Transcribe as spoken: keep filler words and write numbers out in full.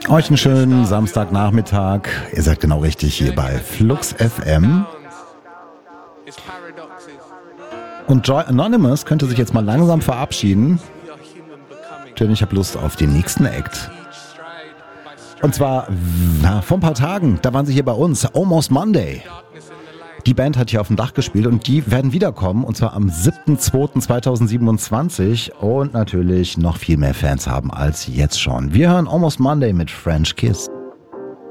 Euch einen schönen Samstagnachmittag. Ihr seid genau richtig hier bei Flux F M. Und Joy Anonymous könnte sich jetzt mal langsam verabschieden, denn ich habe Lust auf den nächsten Act. Und zwar na, vor ein paar Tagen, da waren sie hier bei uns, Almost Monday. Die Band hat hier auf dem Dach gespielt und die werden wiederkommen, und zwar am siebter zweiter zweitausendsiebenundzwanzig und natürlich noch viel mehr Fans haben als jetzt schon. Wir hören Almost Monday mit French Kiss.